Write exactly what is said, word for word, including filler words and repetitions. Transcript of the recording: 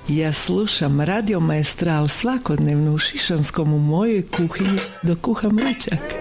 Ja slušam Radio Maestral svakodnevno u Šišanskom u mojoj kuhinji dok kuham ručak.